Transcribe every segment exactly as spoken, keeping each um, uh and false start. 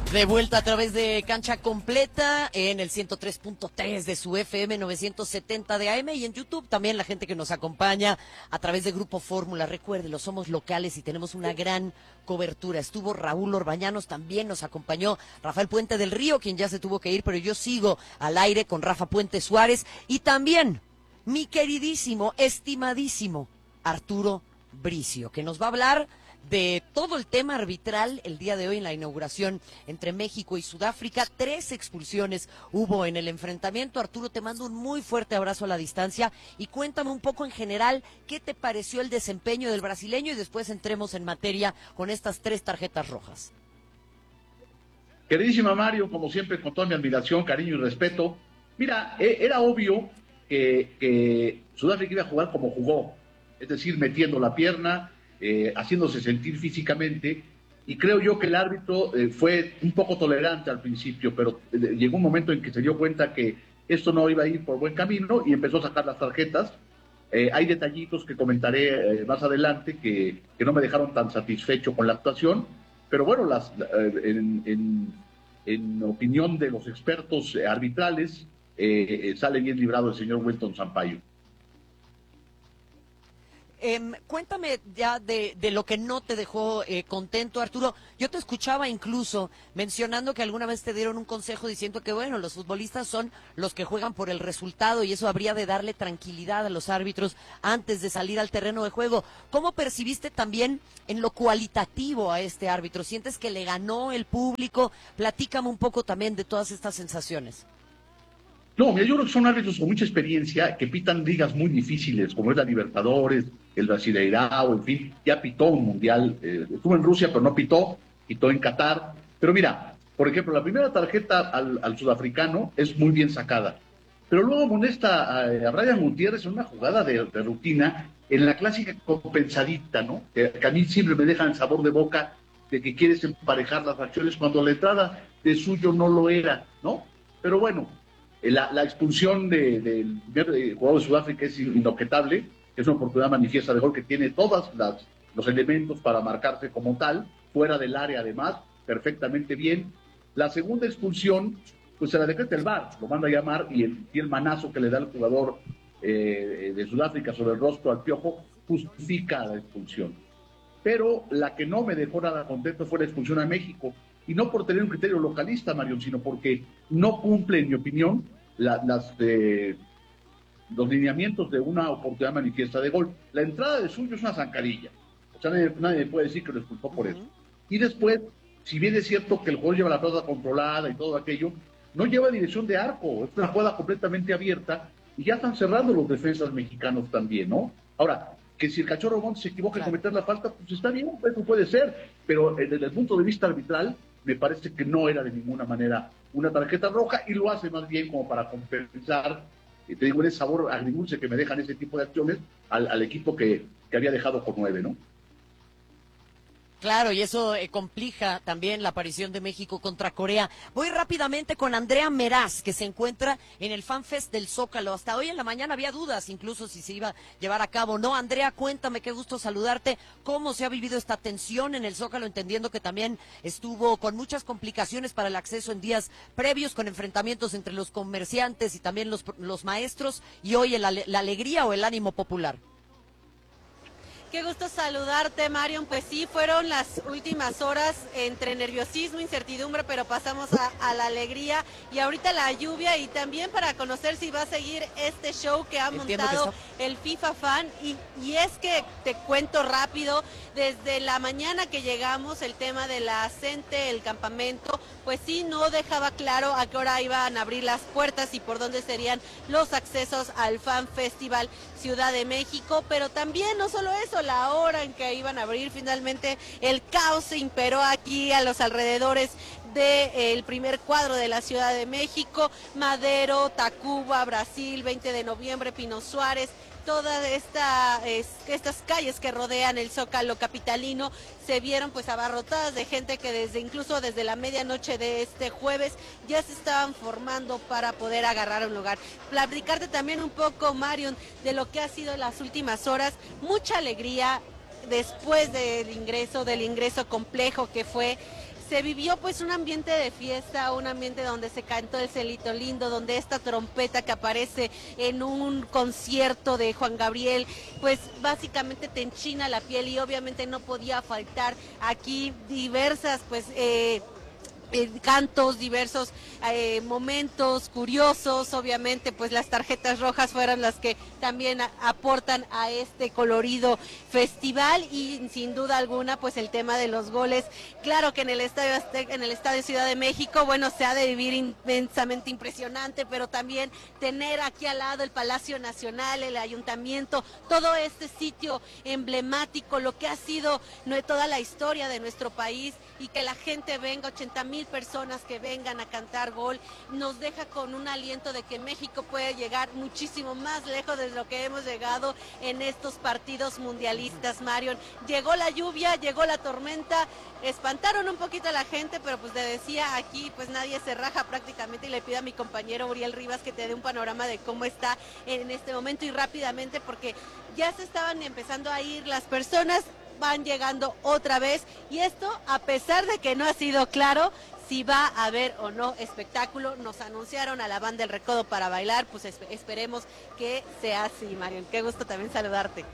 De vuelta a través de Cancha Completa en el ciento tres punto tres de su F M novecientos setenta de A M y en YouTube también la gente que nos acompaña a través de Grupo Fórmula. Recuérdelo, somos locales y tenemos una gran cobertura. Estuvo Raúl Orbañanos, también nos acompañó Rafael Puente del Río, quien ya se tuvo que ir, pero yo sigo al aire con Rafa Puente Suárez y también mi queridísimo, estimadísimo Arturo Bricio, que nos va a hablar de todo el tema arbitral el día de hoy en la inauguración entre México y Sudáfrica. Tres expulsiones hubo en el enfrentamiento. Arturo, te mando un muy fuerte abrazo a la distancia y cuéntame un poco en general qué te pareció el desempeño del brasileño y después entremos en materia con estas tres tarjetas rojas. Queridísima Mario, como siempre, con toda mi admiración, cariño y respeto. Mira, era obvio que, que Sudáfrica iba a jugar como jugó, es decir, metiendo la pierna, Eh, haciéndose sentir físicamente, y creo yo que el árbitro eh, fue un poco tolerante al principio, pero eh, llegó un momento en que se dio cuenta que esto no iba a ir por buen camino y empezó a sacar las tarjetas. Eh, hay detallitos que comentaré eh, más adelante que, que no me dejaron tan satisfecho con la actuación, pero bueno, las, eh, en, en, en opinión de los expertos arbitrales, eh, eh, sale bien librado el señor Wilton Sampaio. Eh, cuéntame ya de, de lo que no te dejó eh, contento, Arturo. Yo te escuchaba incluso mencionando que alguna vez te dieron un consejo diciendo que, bueno, los futbolistas son los que juegan por el resultado y eso habría de darle tranquilidad a los árbitros antes de salir al terreno de juego. ¿Cómo percibiste también en lo cualitativo a este árbitro? ¿Sientes que le ganó el público? Platícame un poco también de todas estas sensaciones. No, mira, yo creo que son árbitros con mucha experiencia que pitan ligas muy difíciles, como es la Libertadores, el Brasileirao, en fin, ya pitó un mundial, eh, estuvo en Rusia, pero no pitó, pitó en Qatar. Pero mira, por ejemplo, la primera tarjeta al, al sudafricano es muy bien sacada, pero luego molesta a, a Ryan Gutiérrez en una jugada de, de rutina, en la clásica compensadita, ¿no? Que, que a mí siempre me dejan el sabor de boca de que quieres emparejar las acciones cuando la entrada de suyo no lo era, ¿no? Pero bueno, La, la expulsión del de, de jugador de Sudáfrica es inobjetable, es una oportunidad manifiesta de gol que tiene todos los elementos para marcarse como tal, fuera del área además, perfectamente bien. La segunda expulsión, pues se la decreta el V A R, lo manda a llamar y el, y el manazo que le da el jugador eh, de Sudáfrica sobre el rostro al Piojo justifica la expulsión. Pero la que no me dejó nada contento fue la expulsión a México, y no por tener un criterio localista, Marión, sino porque no cumple, en mi opinión, la, las, eh, los lineamientos de una oportunidad manifiesta de gol. La entrada de suyo es una zancadilla, o sea, nadie, nadie puede decir que lo expulsó por eso. Y después, si bien es cierto que el jugador lleva la pelota controlada y todo aquello, no lleva dirección de arco, es una jugada completamente abierta, y ya están cerrando los defensas mexicanos también, ¿no? Ahora, que si el Cachorro Montes se equivoca en cometer la falta, pues está bien, eso puede ser, pero desde el punto de vista arbitral, me parece que no era de ninguna manera una tarjeta roja y lo hace más bien como para compensar, eh, te digo, ese sabor agridulce que me dejan ese tipo de acciones al, al equipo que, que había dejado por nueve, ¿no? Claro, y eso eh, complica también la aparición de México contra Corea. Voy rápidamente con Andrea Meraz, que se encuentra en el FanFest del Zócalo. Hasta hoy en la mañana había dudas, incluso si se iba a llevar a cabo o no. Andrea, cuéntame, qué gusto saludarte. ¿Cómo se ha vivido esta tensión en el Zócalo? Entendiendo que también estuvo con muchas complicaciones para el acceso en días previos, con enfrentamientos entre los comerciantes y también los, los maestros, y hoy el, la alegría o el ánimo popular. Qué gusto saludarte, Marion. Pues sí, fueron las últimas horas entre nerviosismo, incertidumbre, pero pasamos a, a la alegría y ahorita la lluvia, y también para conocer si va a seguir este show que ha Entiendo montado que está... el FIFA Fan. Y, y es que te cuento rápido, desde la mañana que llegamos, el tema de la CENTE, el campamento, pues sí, no dejaba claro a qué hora iban a abrir las puertas y por dónde serían los accesos al Fan Festival Ciudad de México, pero también no solo eso, la hora en que iban a abrir. Finalmente el caos se imperó aquí a los alrededores del primer cuadro de la Ciudad de México, Madero, Tacuba, Brasil, veinte de noviembre, Pino Suárez. Todas esta, es, estas calles que rodean el Zócalo capitalino se vieron pues abarrotadas de gente que desde incluso desde la medianoche de este jueves ya se estaban formando para poder agarrar un lugar. Platicarte también un poco, Marion, de lo que ha sido las últimas horas. Mucha alegría después del ingreso, del ingreso complejo que fue. se vivió pues un ambiente de fiesta, un ambiente donde se cantó el Cielito Lindo, donde esta trompeta que aparece en un concierto de Juan Gabriel, pues básicamente te enchina la piel y obviamente no podía faltar aquí diversas pues eh, eh, cantos, diversos eh, momentos curiosos, obviamente pues las tarjetas rojas fueron las que también a, aportan a este colorido festival y sin duda alguna pues el tema de los goles, claro que en el Estadio Azteca, en el Estadio Ciudad de México, bueno, se ha de vivir inmensamente impresionante, pero también tener aquí al lado el Palacio Nacional, el Ayuntamiento, todo este sitio emblemático, lo que ha sido no, toda la historia de nuestro país y que la gente venga, ochenta mil personas que vengan a cantar gol, nos deja con un aliento de que México puede llegar muchísimo más lejos de lo que hemos llegado en estos partidos mundialistas, Marion. Llegó la lluvia, llegó la tormenta, espantaron un poquito a la gente, pero pues te decía aquí, pues nadie se raja prácticamente y le pido a mi compañero Uriel Rivas que te dé un panorama de cómo está en este momento y rápidamente porque ya se estaban empezando a ir las personas, van llegando otra vez y esto a pesar de que no ha sido claro si va a haber o no espectáculo. Nos anunciaron a la banda El Recodo para bailar, pues esp- esperemos que sea así, Marion. Qué gusto también saludarte.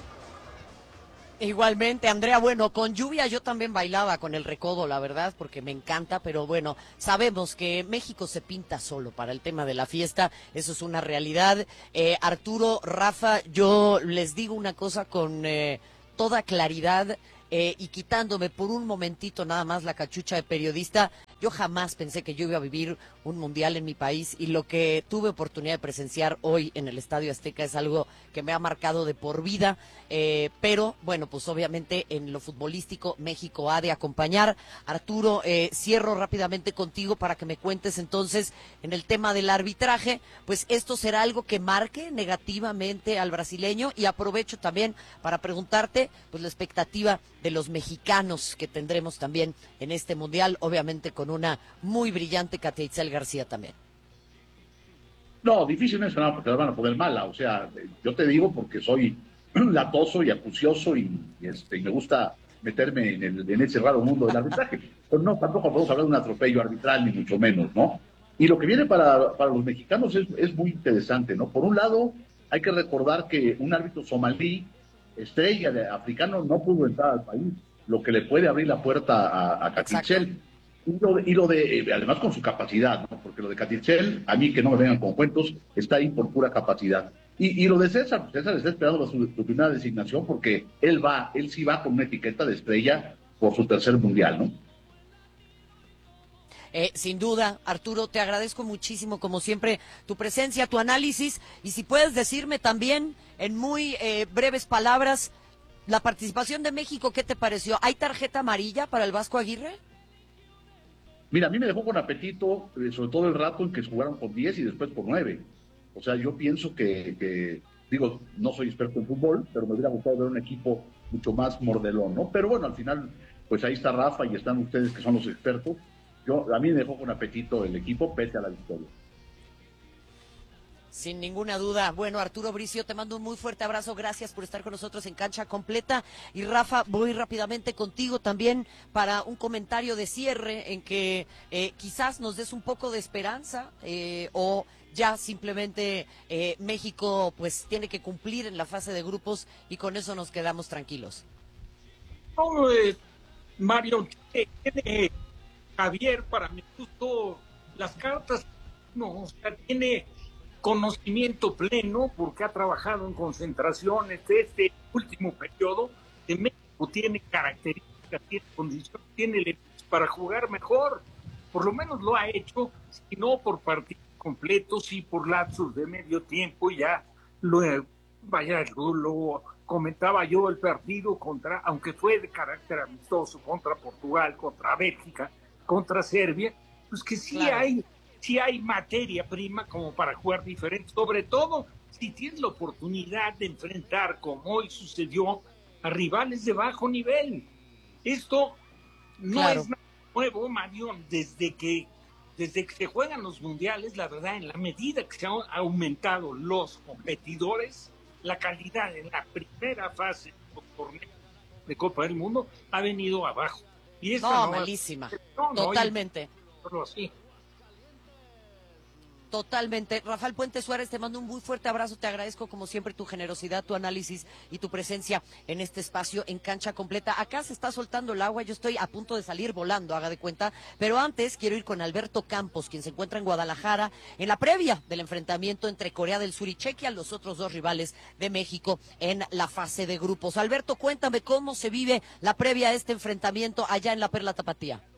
Igualmente, Andrea, bueno, con lluvia yo también bailaba con El Recodo, la verdad, porque me encanta, pero bueno, sabemos que México se pinta solo para el tema de la fiesta, eso es una realidad. Eh, Arturo, Rafa, yo les digo una cosa con eh, toda claridad, eh, y quitándome por un momentito nada más la cachucha de periodista, yo jamás pensé que yo iba a vivir un mundial en mi país y lo que tuve oportunidad de presenciar hoy en el Estadio Azteca es algo que me ha marcado de por vida, eh, pero bueno, pues obviamente en lo futbolístico México ha de acompañar. Arturo, eh, cierro rápidamente contigo para que me cuentes entonces en el tema del arbitraje, pues esto será algo que marque negativamente al brasileño y aprovecho también para preguntarte pues la expectativa de los mexicanos que tendremos también en este mundial, obviamente con una muy brillante Katia Itzel García también. No, difícil no es nada porque la van a poner mala. O sea, yo te digo porque soy latoso y acucioso y, y, este, y me gusta meterme en, el, en ese raro mundo del arbitraje. Pero no, tampoco podemos hablar de un atropello arbitral, ni mucho menos, ¿no? Y lo que viene para, para los mexicanos es, es muy interesante, ¿no? Por un lado, hay que recordar que un árbitro somalí, estrella de africano, no pudo entrar al país, lo que le puede abrir la puerta a, a Catitzel. Y lo, de, y lo de, además con su capacidad, ¿no? Porque lo de Catitzel, a mí que no me vengan con cuentos, está ahí por pura capacidad. Y, y lo de César, César está esperando su, su primera designación porque él va, él sí va con una etiqueta de estrella por su tercer mundial, ¿no? Eh, sin duda, Arturo, te agradezco muchísimo, como siempre, tu presencia, tu análisis, y si puedes decirme también, en muy eh, breves palabras, la participación de México, ¿qué te pareció? ¿Hay tarjeta amarilla para el Vasco Aguirre? Mira, a mí me dejó con apetito, eh, sobre todo el rato en que jugaron por diez y después por nueve. O sea, yo pienso que, que, digo, no soy experto en fútbol, pero me hubiera gustado ver un equipo mucho más mordelón, ¿no? Pero bueno, al final, pues ahí está Rafa y están ustedes que son los expertos. Yo, a mí me dejó con apetito el equipo, pese a la victoria. Sin ninguna duda. Bueno, Arturo Bricio, te mando un muy fuerte abrazo. Gracias por estar con nosotros en Cancha Completa. Y Rafa, voy rápidamente contigo también para un comentario de cierre en que eh, quizás nos des un poco de esperanza eh, o ya simplemente eh, México pues tiene que cumplir en la fase de grupos y con eso nos quedamos tranquilos. No, eh, Mario, tiene Javier, para mi gusto, las cartas, no, o sea, tiene conocimiento pleno porque ha trabajado en concentraciones este último periodo. De México tiene características, tiene condiciones, tiene elementos para jugar mejor. Por lo menos lo ha hecho, si no por partidos completos, sí por lapsos de medio tiempo. Ya lo, vaya, lo, lo comentaba yo, el partido contra, aunque fue de carácter amistoso, contra Portugal, contra Bélgica, contra Serbia, pues que sí claro. hay si hay materia prima como para jugar diferente, sobre todo si tienes la oportunidad de enfrentar, como hoy sucedió, a rivales de bajo nivel. Esto no claro. es nada nuevo, Mario, desde que, desde que se juegan los mundiales, la verdad, en la medida que se han aumentado los competidores, la calidad en la primera fase del torneo de Copa del Mundo ha venido abajo. Y esa No, no, malísima. no, no, Totalmente. y- así. Totalmente. Rafael Puente Suárez, te mando un muy fuerte abrazo. Te agradezco como siempre tu generosidad, tu análisis y tu presencia en este espacio en Cancha Completa. Acá se está soltando el agua, yo estoy a punto de salir volando, haga de cuenta. Pero antes quiero ir con Alberto Campos, quien se encuentra en Guadalajara, en la previa del enfrentamiento entre Corea del Sur y Chequia, los otros dos rivales de México en la fase de grupos. Alberto, cuéntame cómo se vive la previa a este enfrentamiento allá en la Perla Tapatía.